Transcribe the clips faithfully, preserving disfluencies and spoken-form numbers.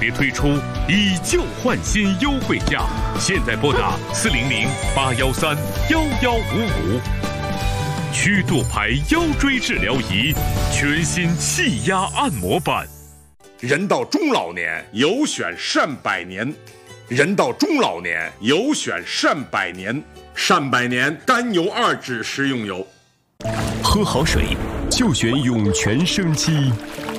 别推出以旧换新优惠价，现在拨打四零零八幺三幺幺五五。曲度牌腰椎治疗仪，全新气压按摩板。 人到中老年，有选善百年。人到中老年，有选善百年。善百年甘油二酯食用油。 喝好水就选涌泉生机。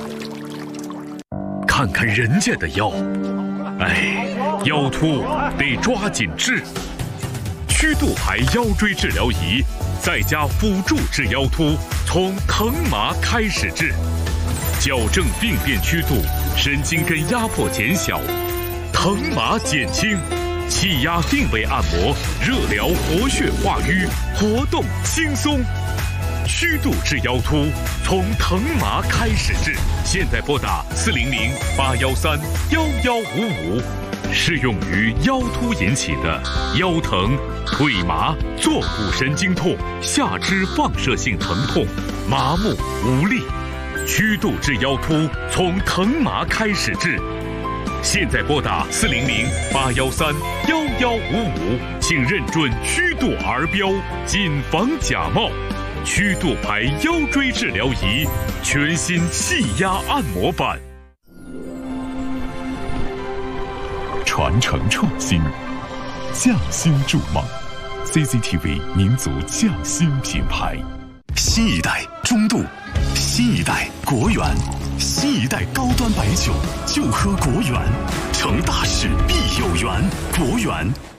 看看人家的腰，哎，腰突得抓紧治。曲度牌腰椎治疗仪，再加辅助治腰突，从疼麻开始治，矫正病变曲度，神经根压迫减小，疼麻减轻，气压定位按摩，热疗活血化瘀，活动轻松。曲度治腰突，从疼麻开始治，现在拨打四零零八幺三幺幺五五，适用于腰突引起的腰疼、腿麻、坐骨神经痛、下肢放射性疼痛、麻木无力。曲度治腰突，从疼麻开始治，现在拨打四零零八幺三幺幺五五，请认准曲度儿标，谨防假冒。曲度牌腰椎治疗仪，全新气压按摩板。 传承创新，匠心筑梦 ，C C T V 民族匠心品牌。新一代中度，新一代国源，新一代高端白酒就喝国源，成大事必有缘，国源。